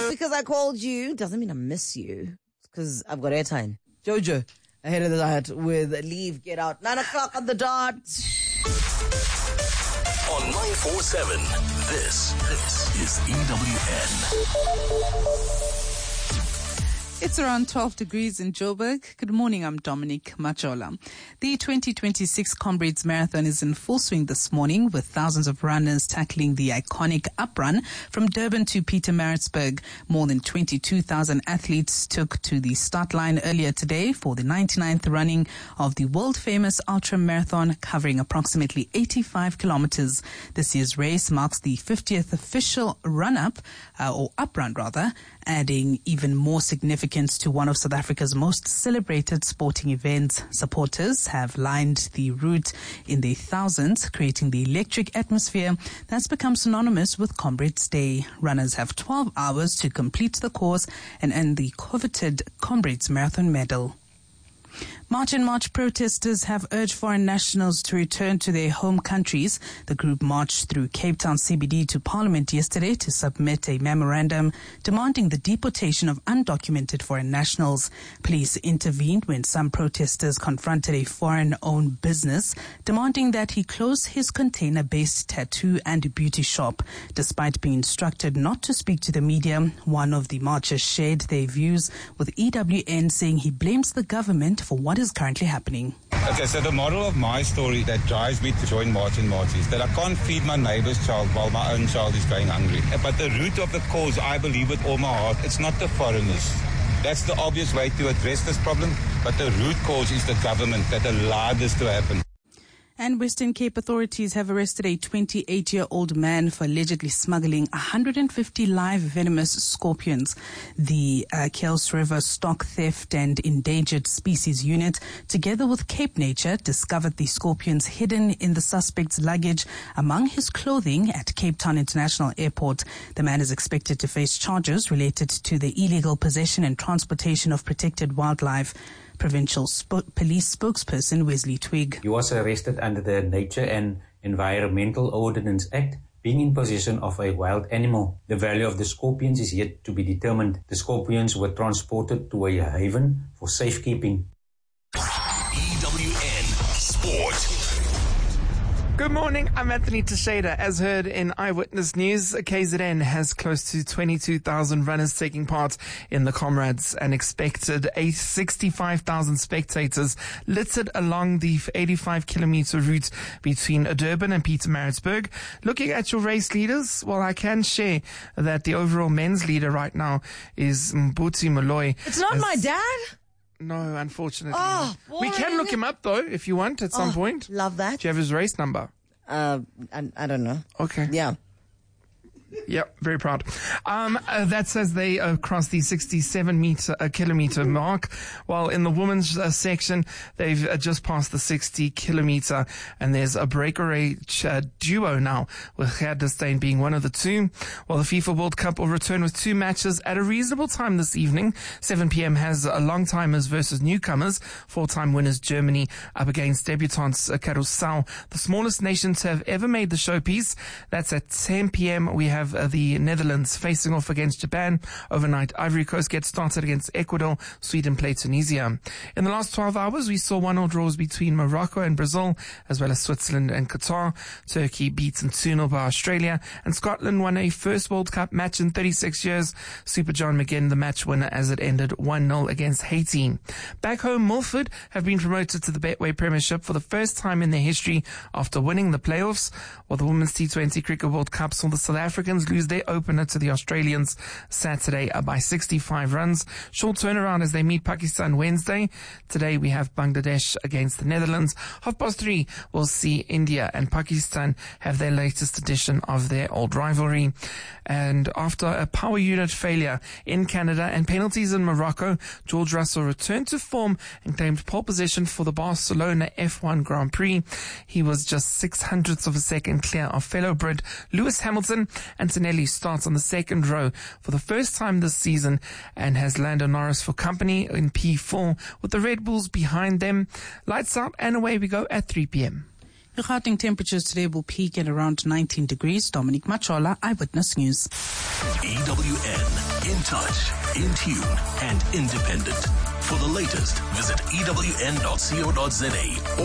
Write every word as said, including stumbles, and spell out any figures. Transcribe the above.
because I called you doesn't mean I miss you. It's because I've got airtime. Jojo, ahead of the night with Leave, Get Out, nine o'clock on the dot. On nine four seven, this, this is E W N. It's around twelve degrees in Joburg. Good morning, I'm Dominic Machola. The twenty twenty-six Comrades Marathon is in full swing this morning with thousands of runners tackling the iconic uprun from Durban to Pietermaritzburg. More than twenty-two thousand athletes took to the start line earlier today for the ninety-ninth running of the world-famous ultra marathon covering approximately eighty-five kilometers. This year's race marks the fiftieth official run-up, uh, or uprun rather, adding even more significance to one of South Africa's most celebrated sporting events. Supporters have lined the route in their thousands, creating the electric atmosphere that's become synonymous with Comrades Day. Runners have twelve hours to complete the course and earn the coveted Comrades Marathon medal. March and March protesters have urged foreign nationals to return to their home countries. The group marched through Cape Town C B D to Parliament yesterday to submit a memorandum demanding the deportation of undocumented foreign nationals. Police intervened when some protesters confronted a foreign-owned business, demanding that he close his container-based tattoo and beauty shop. Despite being instructed not to speak to the media, one of the marchers shared their views with E W N, saying he blames the government for what is currently happening. Okay, so the model of my story that drives me to join March and March is that I can't feed my neighbor's child while my own child is going hungry. But the root of the cause, I believe with all my heart, it's not the foreigners. That's the obvious way to address this problem, but the root cause is the government that allowed this to happen. And Western Cape authorities have arrested a twenty-eight-year-old man for allegedly smuggling one hundred fifty live venomous scorpions. The uh, Kels River Stock Theft and Endangered Species Unit, together with Cape Nature, discovered the scorpions hidden in the suspect's luggage among his clothing at Cape Town International Airport. The man is expected to face charges related to the illegal possession and transportation of protected wildlife. Provincial Sp- Police spokesperson Wesley Twig. He was arrested under the Nature and Environmental Ordinance Act, being in possession of a wild animal. The value of the scorpions is yet to be determined. The scorpions were transported to a haven for safekeeping. E W N Sport. Good morning, I'm Anthony Teixeira. As heard in Eyewitness News, K Z N has close to twenty-two thousand runners taking part in the Comrades and expected sixty-five thousand spectators littered along the eighty-five kilometer route between Durban and Pietermaritzburg. Looking at your race leaders, well, I can share that the overall men's leader right now is Mbuti Moloi. It's not As- my dad? No, unfortunately. Oh, boy. We can look him up, though, if you want, at some Oh, point. love that. Do you have his race number? Uh, I, I don't know. Okay. Yeah. Yep, very proud. Um, uh, that says they uh, crossed the sixty-seven meter, uh, kilometer mark, while in the women's uh, section, they've uh, just passed the sixty kilometer, and there's a breakaway uh, duo now, with Gerd de Steen being one of the two. While the FIFA World Cup will return with two matches at a reasonable time this evening. seven p.m. has uh, long-timers versus newcomers, four-time winners Germany up against debutantes uh, Curaçao, the smallest nation to have ever made the showpiece. That's at ten p.m. We have have uh, the Netherlands facing off against Japan. Overnight, Ivory Coast gets started against Ecuador. Sweden play Tunisia. In the last twelve hours, we saw one-all draws between Morocco and Brazil, as well as Switzerland and Qatar. Turkey beaten two nil by Australia, and Scotland won a first World Cup match in thirty-six years. Super John McGinn, the match winner, as it ended one nil against Haiti. Back home, Milford have been promoted to the Betway Premiership for the first time in their history after winning the playoffs, while the Women's T twenty Cricket World Cup saw the South Africans lose their opener to the Australians Saturday by sixty-five runs. Short turnaround as they meet Pakistan Wednesday. Today we have Bangladesh against the Netherlands. Half past three, we'll see India and Pakistan have their latest edition of their old rivalry. And after a power unit failure in Canada and penalties in Morocco, George Russell returned to form and claimed pole position for the Barcelona F one Grand Prix. He was just six hundredths of a second clear of fellow Brit Lewis Hamilton. Antonelli starts on the second row for the first time this season and has Lando Norris for company in P four with the Red Bulls behind them. Lights out and away we go at three p.m. The Gauteng temperatures today will peak at around nineteen degrees. Dominic Machola, Eyewitness News. E W N, in touch, in tune, and independent. For the latest, visit E W N dot co dot za